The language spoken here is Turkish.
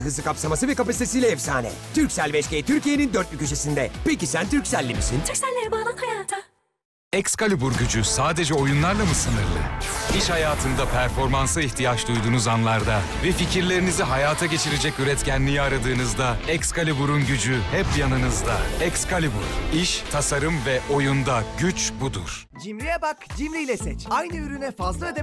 Hızı, kapsaması ve kapasitesiyle efsane. Turkcell 5G Türkiye'nin dört bir köşesinde. Peki sen Turkcell'li misin? Turkcell'le bağlan hayata. Excalibur gücü sadece oyunlarla mı sınırlı? İş hayatında performansa ihtiyaç duyduğunuz anlarda ve fikirlerinizi hayata geçirecek üretkenliği aradığınızda Excalibur'un gücü hep yanınızda. Excalibur, iş, tasarım ve oyunda güç budur. Cimriye bak, Cimri ile seç. Aynı ürüne fazla ödeme